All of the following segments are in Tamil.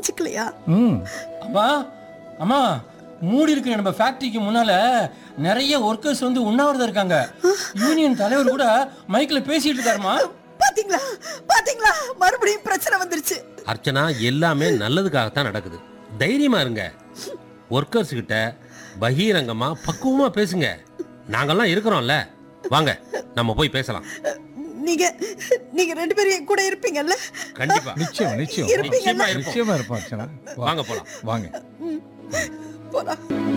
புரிஞ்சுக்கலையா? அம்மா அம்மா, மூடி இருக்கிற நம்ம ஃபேக்டரிக்கு முன்னால நிறைய ஒர்க்கர்ஸ் வந்து உண்ணாவிரதம் இருக்காங்க. யூனியன் தலைவர் கூட மைக்ல பேசிட்டு இருக்காருமா. பாத்தீங்களா பாத்தீங்களா, மறுபடியும் பிரச்சனை வந்துருச்சு. அர்ச்சனா, எல்லாமே நல்லதுக்காகத்தான் நடக்குது. தைரியமா இருங்க. ஒர்க்கர்ஸ் கிட்ட பகிரங்கமா பக்குவமா பேசுங்க. நாங்கெல்லாம் இருக்கிறோம்ல, வாங்க நம்ம போய் பேசலாம். நீங்க நீங்க ரெண்டு பேரும் என் கூட இருப்பீங்கல்ல? கண்டிப்பா. நிச்சயம் நிச்சயம் இருப்பீங்கல்ல? நிச்சயமா இருப்போம் அர்ச்சனா. வாங்க போலாம். வாங்க. போலாம்.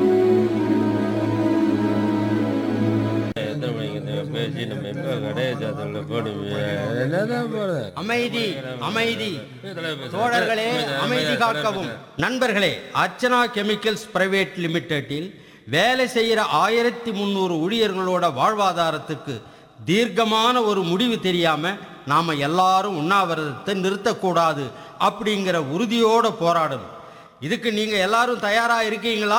அமைதி அமைதி தோழர்களே, அமைதி காக்கவும். நண்பர்களே, அர்ச்சனா கெமிக்கல்ஸ் பிரைவேட் லிமிடெட்டில் வேலை செய்கிற 1300 ஊழியர்களோட வாழ்வாதாரத்துக்கு தீர்க்கமான ஒரு முடிவு தெரியாம நாம எல்லாரும் உண்ணாவிரதத்தை நிறுத்தக்கூடாது அப்படிங்கிற உறுதியோட போராடணும். இதுக்கு நீங்க எல்லாரும் தயாரா இருக்கீங்களா?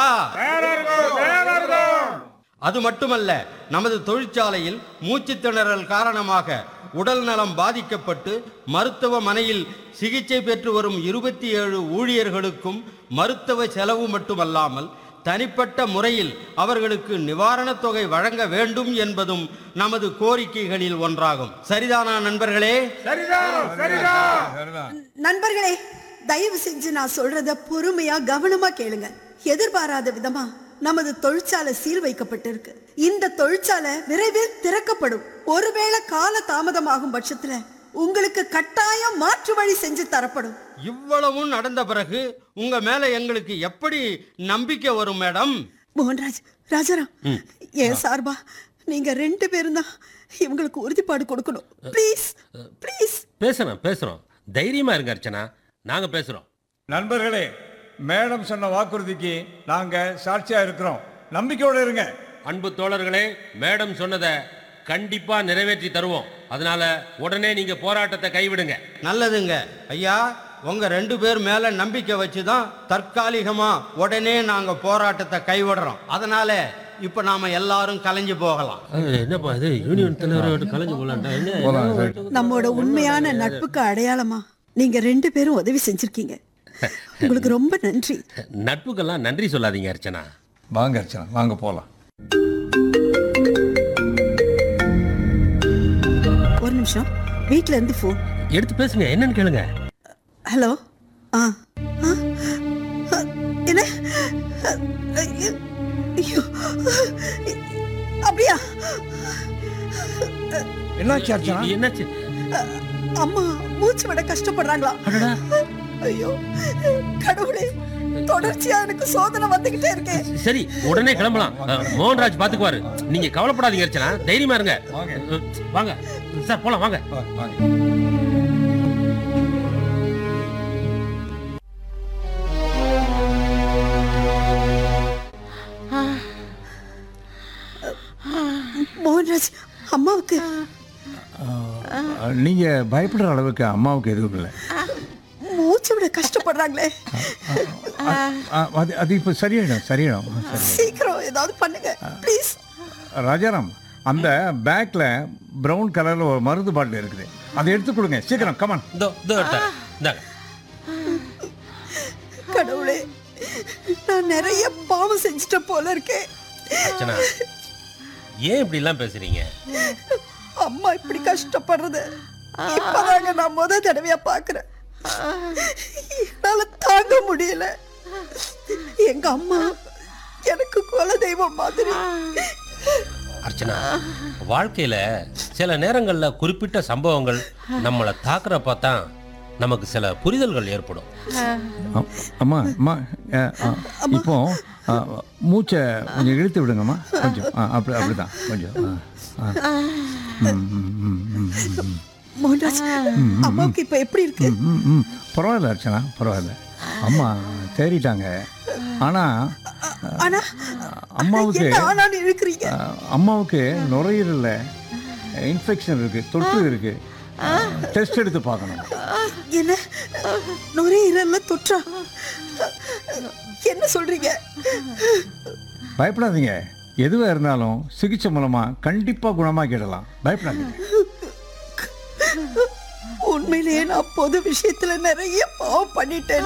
அது மட்டுமல்ல, நமது தொழிற்சாலையில் மூச்சு திணறல் காரணமாக உடல் நலம் பாதிக்கப்பட்டு மருத்துவமனையில் சிகிச்சை பெற்று வரும் 27 ஊழியர்களுக்கும் மருத்துவ செலவு மட்டுமல்லாமல் தனிப்பட்ட முறையில் அவர்களுக்கு நிவாரணத் தொகை வழங்க வேண்டும் என்பதும் நமது கோரிக்கைகளில் ஒன்றாகும். சரிதானா நண்பர்களே? நண்பர்களே, தயவு செஞ்சு நான் சொல்றத பொறுமையா கவனமா கேளுங்க. எதிர்பாராத விதமா நமது தொழிற்சாலை சீல் வைக்கப்பட்டிருக்கு. இந்த தொழிற்சாலை விரைவில் திறக்கப்படும். ஒருவேளை கால தாமதமாகும் பட்சத்துல உங்களுக்கு கட்டாயம் மாற்று வழி செஞ்சு தரப்படும். இவ்வளவும் நடந்த பிறகு உங்க மேல எங்களுக்கு எப்படி நம்பிக்கை வரும் மேடம்? மோகன்ராஜ், ராஜாராம், என் சார்பா நீங்க ரெண்டு பேரும் தான் இவங்களுக்கு உறுதிப்பாடு கொடுக்கணும். Please please. பேசுறோம். தைரியமா இருங்க அர்ச்சனா, நாங்க பேசுறோம். நண்பர்களே, மேடம் சொன்ன வாக்குறுதிக்கு நாங்க சாட்சியா இருக்கிறோம். நம்பிக்கையோட இருங்க. அன்பு தோழர்களே, மேடம் சொன்னதை கண்டிப்பா நிறைவேற்றி தருவோம். அதனால உடனே நீங்க போராட்டத்தை கைவிடுங்க. நல்லதுங்க ஐயா, உங்க 2 பேர் மேல நம்பிக்கை வச்சுதான் தற்காலிகமா உடனே நாங்க போராட்டத்தை கைவிடுறோம். அதனால இப்ப நாம எல்லாரும் கலைஞ்சு போகலாம். என்னப்பா இது, யூனியன் தலைவர் கலைஞ்சு போலாம்? நம்மோட உண்மையான நட்புக்கு அடையாளமா நீங்க ரெண்டு பேரும் உதவி செஞ்சிருக்கீங்க. உங்களுக்கு ரொம்ப நன்றி. நட்புக்கெல்லாம் நன்றி சொல்லாதீங்க அர்ச்சனா. வாங்க அர்ச்சனா, வாங்க போலாம். ஒரு நிமிஷம், வீட்ல இருந்து போன் எடுத்து பேசுங்க, என்னன்னு கேளுங்க. ஹலோ. என்ன? ஐயோ, அப்படியா? என்னாச்சு அர்ச்சனா? என்னாச்சு? அம்மா மூச்சு விட கஷ்டப்படுறாங்களா? ஐயோ கடவுளே, தொடர்ச்சியா எனக்கு சோதனை வந்துகிட்டே இருக்கே. சரி, உடனே கிளம்பலாம். மோகன்ராஜ் பாத்துக்குவாரு. நீங்க கவலைப்படாதீங்க அர்ச்சனா, தைரியமா இருங்க. வாங்க சார், போலாம் வாங்க. மோகன்ராஜ், அம்மாவுக்கு நீங்க பயப்படுற அளவுக்கு அம்மாவுக்கு எதுவும் இல்லை. மூச்சு விட கஷ்டப்படுறாங்களே. அது இப்போ சரியாயிடும். சீக்கிரம் ஏதாவது பண்ணுங்க ப்ளீஸ். ராஜாராம், அந்த பேக்ல பிரவுன் கலர்ல ஒரு மருந்து பாட்டில் இருக்குது, அதை எடுத்து கொடுங்க சீக்கிரம். கமான். கடவுளே, நான் நிறைய பாவம் செஞ்சிட்ட போல இருக்கேன். அர்ச்சனா, ஏன் இப்படி எல்லாம் பேசுறீங்க? அம்மா இப்படி கஷ்டப்படுறது இப்பதாங்க நான் முத தடவையா பாக்குறேன். என்னால தாங்க முடியல. எங்க அம்மா எனக்கு குல தெய்வம் மாதிரி. அர்ச்சனா, வாழ்க்கையில சில நேரங்கள்ல குறிப்பிட்ட சம்பவங்கள் நம்மளை தாக்குறப்ப தான் நமக்கு சில புரிதல்கள் ஏற்படும். அம்மா இப்போ மூச்சை கொஞ்சம் இழுத்து விடுங்கம்மா. கொஞ்சம் அப்படிதான் கொஞ்சம். மோகன்ராஜ், அம்மாவுக்கு இப்ப எப்படி இருக்கு? பரவாயில்ல அர்ச்சனா, பரவாயில்ல. அம்மா தேறிட்டாங்க. ஆனா அம்மாவுக்கு நுரையீரல்ல இன்ஃபெக்ஷன் இருக்கு, தொற்று இருக்கு. டெஸ்ட் எடுத்து பார்க்கணும். என்ன நுரையீரல்ல தொற்றா? என்ன சொல்றீங்க? பயப்படாதீங்க. எதுவாக இருந்தாலும் சிகிச்சை மூலமா கண்டிப்பா குணமாக்கிடலாம். பயப்படாதீங்க. உண்மையிலேயே நான் பொது விஷயத்துல நிறைய பாவம் பண்ணிட்டேன்.